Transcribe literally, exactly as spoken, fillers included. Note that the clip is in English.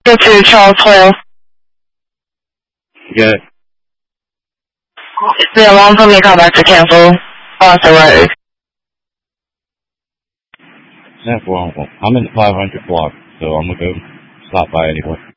Get to Charles twelve. Get it. The alarm told me to call back to cancel. Also, right. Example, I'm in the five hundred block, so I'm gonna go stop by anyway.